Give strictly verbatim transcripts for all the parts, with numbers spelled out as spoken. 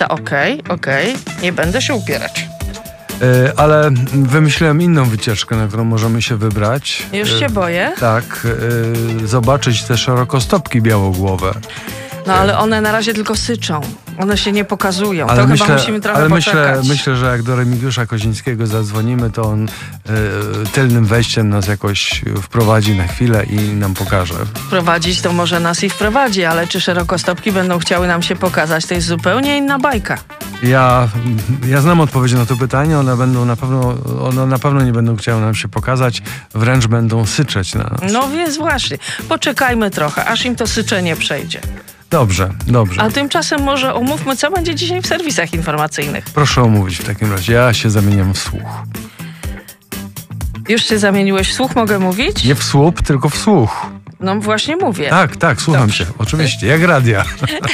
To okej, okej, nie będę się upierać. E, ale wymyśliłem inną wycieczkę, na którą możemy się wybrać. Już się boję. Tak, e, zobaczyć te szerokostopki białogłowe. No ale one na razie tylko syczą. One się nie pokazują. Ale to myślę, chyba musimy trochę ale myślę, poczekać. myślę, że jak do Remigiusza Kozińskiego zadzwonimy, to on e, tylnym wejściem nas jakoś wprowadzi na chwilę i nam pokaże. Wprowadzić to może nas i wprowadzi, ale czy szerokostopki będą chciały nam się pokazać, to jest zupełnie inna bajka. Ja, ja znam odpowiedź na to pytanie. One będą na pewno, one na pewno nie będą chciały nam się pokazać, wręcz będą syczeć na nas. No więc właśnie. Poczekajmy trochę, aż im to syczenie przejdzie. Dobrze, dobrze. A tymczasem może omówmy, co będzie dzisiaj w serwisach informacyjnych. Proszę omówić w takim razie. Ja się zamieniam w słuch. Już się zamieniłeś w słuch, mogę mówić? Nie w słup, tylko w słuch. No właśnie mówię. Tak, tak, słucham Dobrze. cię. Oczywiście, jak radia.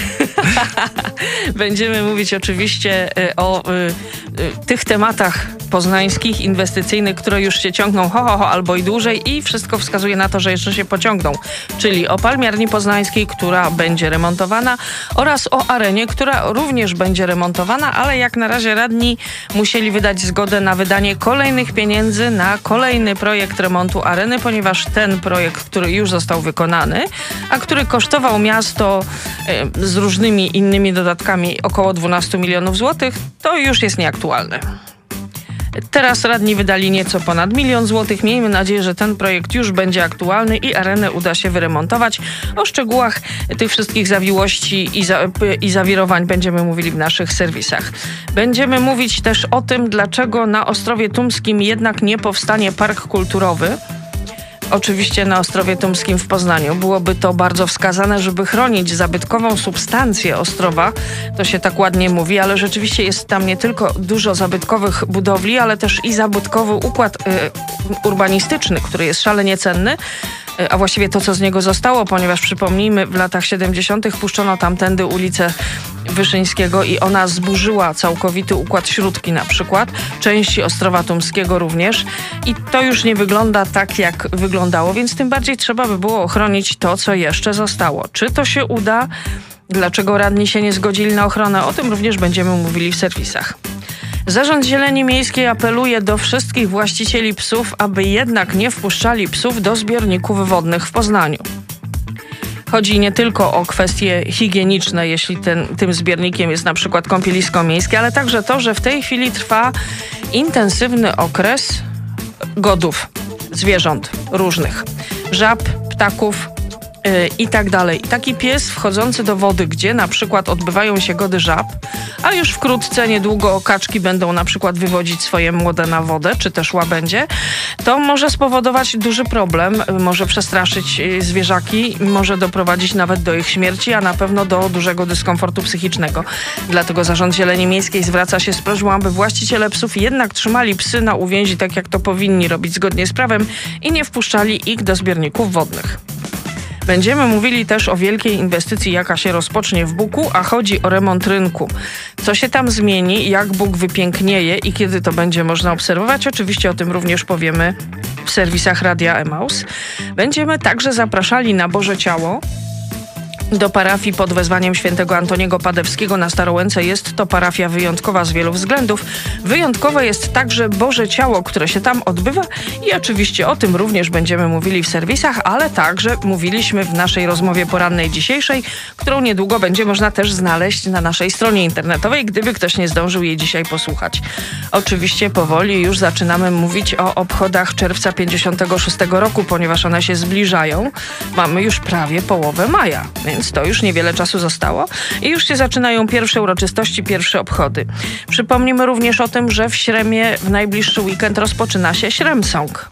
Będziemy mówić oczywiście y, o y, y, tych tematach poznańskich, inwestycyjnych, które już się ciągną ho, ho, ho albo i dłużej i wszystko wskazuje na to, że jeszcze się pociągną. Czyli o Palmiarni Poznańskiej, która będzie remontowana oraz o Arenie, która również będzie remontowana, ale jak na razie radni musieli wydać zgodę na wydanie kolejnych pieniędzy na kolejny projekt remontu Areny, ponieważ ten projekt, który już został wykonany, a który kosztował miasto y, z różnymi innymi dodatkami około dwanaście milionów złotych, to już jest nieaktualne. Teraz radni wydali nieco ponad milion złotych. Miejmy nadzieję, że ten projekt już będzie aktualny i arenę uda się wyremontować. O szczegółach tych wszystkich zawiłości i, za, i zawirowań będziemy mówili w naszych serwisach. Będziemy mówić też o tym, dlaczego na Ostrowie Tumskim jednak nie powstanie park kulturowy. Oczywiście na Ostrowie Tumskim w Poznaniu. Byłoby to bardzo wskazane, żeby chronić zabytkową substancję Ostrowa. To się tak ładnie mówi, ale rzeczywiście jest tam nie tylko dużo zabytkowych budowli, ale też i zabytkowy układ y, urbanistyczny, który jest szalenie cenny. A właściwie to, co z niego zostało, ponieważ przypomnijmy, w latach siedemdziesiątych puszczono tamtędy ulicę Wyszyńskiego i ona zburzyła całkowity układ Śródki na przykład, części Ostrowa Tumskiego również i to już nie wygląda tak, jak wyglądało, więc tym bardziej trzeba by było ochronić to, co jeszcze zostało. Czy to się uda? Dlaczego radni się nie zgodzili na ochronę? O tym również będziemy mówili w serwisach. Zarząd Zieleni Miejskiej apeluje do wszystkich właścicieli psów, aby jednak nie wpuszczali psów do zbiorników wodnych w Poznaniu. Chodzi nie tylko o kwestie higieniczne, jeśli ten, tym zbiornikiem jest na przykład kąpielisko miejskie, ale także to, że w tej chwili trwa intensywny okres godów zwierząt różnych. Żab, ptaków, i tak dalej. Taki pies wchodzący do wody, gdzie na przykład odbywają się gody żab, a już wkrótce, niedługo kaczki będą na przykład wywodzić swoje młode na wodę, czy też łabędzie, to może spowodować duży problem, może przestraszyć zwierzaki, może doprowadzić nawet do ich śmierci, a na pewno do dużego dyskomfortu psychicznego. Dlatego Zarząd Zieleni Miejskiej zwraca się z prośbą, aby właściciele psów jednak trzymali psy na uwięzi, tak jak to powinni robić zgodnie z prawem i nie wpuszczali ich do zbiorników wodnych. Będziemy mówili też o wielkiej inwestycji, jaka się rozpocznie w Buku, a chodzi o remont rynku. Co się tam zmieni, jak Buk wypięknieje i kiedy to będzie można obserwować? Oczywiście o tym również powiemy w serwisach Radia Emaus. Będziemy także zapraszali na Boże Ciało. Do parafii pod wezwaniem świętego Antoniego Padewskiego na Starołęce. Jest to parafia wyjątkowa z wielu względów. Wyjątkowe jest także Boże Ciało, które się tam odbywa i oczywiście o tym również będziemy mówili w serwisach, ale także mówiliśmy w naszej rozmowie porannej dzisiejszej, którą niedługo będzie można też znaleźć na naszej stronie internetowej, gdyby ktoś nie zdążył jej dzisiaj posłuchać. Oczywiście powoli już zaczynamy mówić o obchodach czerwca pięćdziesiątego szóstego roku, ponieważ one się zbliżają. Mamy już prawie połowę maja, więc to już niewiele czasu zostało i już się zaczynają pierwsze uroczystości, pierwsze obchody. Przypomnimy również o tym, że w Śremie w najbliższy weekend rozpoczyna się Śremsong.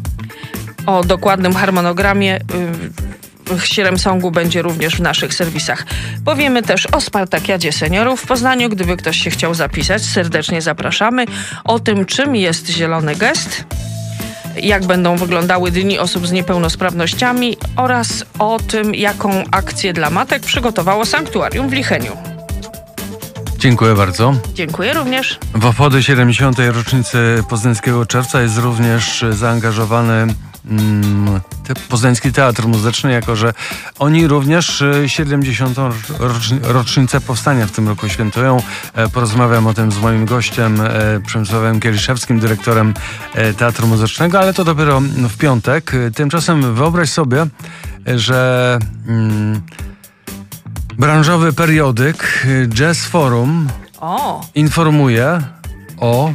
O dokładnym harmonogramie yy, Śremsongu będzie również w naszych serwisach. Powiemy też o Spartakiadzie Seniorów w Poznaniu, gdyby ktoś się chciał zapisać, serdecznie zapraszamy. O tym, czym jest Zielony Gest, jak będą wyglądały dni osób z niepełnosprawnościami oraz o tym, jaką akcję dla matek przygotowało Sanktuarium w Licheniu. Dziękuję bardzo. Dziękuję również. W obchody siedemdziesiątej rocznicy Poznańskiego Czerwca jest również zaangażowany mm, te, Poznański Teatr Muzyczny, jako że oni również y, siedemdziesiątą rocz- rocznicę powstania w tym roku świętują. E, porozmawiam o tym z moim gościem, e, Przemysławem Kieliszewskim, dyrektorem e, Teatru Muzycznego, ale to dopiero w piątek. E, Tymczasem wyobraź sobie, e, że mm, branżowy periodyk y, Jazz Forum O, informuje o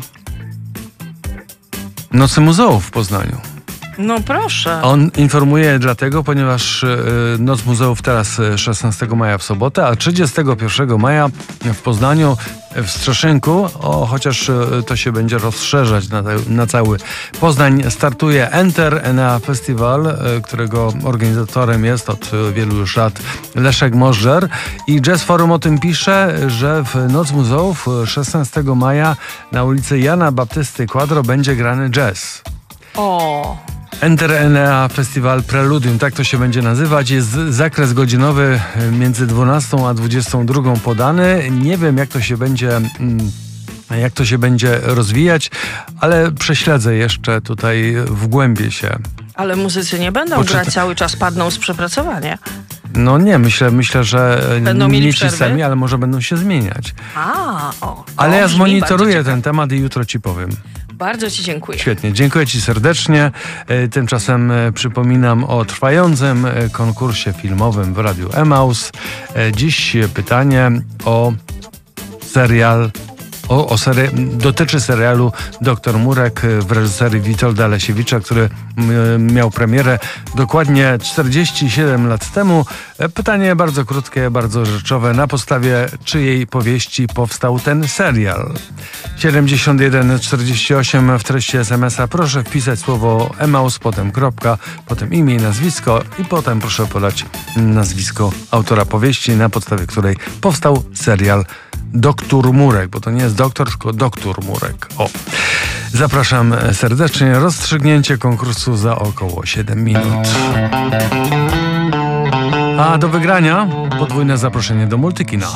Nocy Muzeów w Poznaniu. no proszę. On informuje dlatego, ponieważ y, Noc Muzeów teraz y, szesnastego maja w sobotę, a trzydziestego pierwszego maja w Poznaniu, w Strzeszynku, o, chociaż y, to się będzie rozszerzać na, te, na cały Poznań, startuje Enter Enea Festival, y, którego organizatorem jest od y, wielu już lat Leszek Możdżer, i Jazz Forum o tym pisze, że w Noc Muzeów y, szesnastego maja na ulicy Jana Baptysty Quadro będzie grany jazz. O, Enter Enea Festival Preludium, tak to się będzie nazywać. Jest zakres godzinowy między dwunastą a dwudziestą drugą podany. Nie wiem, jak to się będzie... Mm, jak to się będzie rozwijać, ale prześledzę jeszcze tutaj, wgłębię się. ale muzycy nie będą Poczyta- grać cały czas, padną z przepracowania. No nie, myślę, myślę, że Będą mieli nie ci przerwy? sami, ale może będą się zmieniać. A, o. Ale to ja brzmi zmonitoruję bardzo ten temat i jutro ci powiem. ciekawie. Bardzo ci dziękuję. Świetnie, dziękuję ci serdecznie. E, Tymczasem e, przypominam o trwającym e, konkursie filmowym w Radiu Emaus. E, Dziś pytanie o serial, o, o seri- dotyczy serialu Doktor Murek w reżyserii Witolda Lesiewicza, który m, miał premierę dokładnie czterdzieści siedem lat temu. E, Pytanie bardzo krótkie, bardzo rzeczowe. Na podstawie czyjej powieści powstał ten serial? siedemdziesiąt jeden czterdzieści osiem w treści es em es a proszę wpisać słowo Emaus, potem kropka, potem imię i nazwisko i potem proszę podać nazwisko autora powieści, na podstawie której powstał serial Doktor Murek, bo to nie jest doktor, tylko Doktor Murek. O. Zapraszam serdecznie. Rozstrzygnięcie konkursu za około siedem minut. A do wygrania podwójne zaproszenie do Multikina.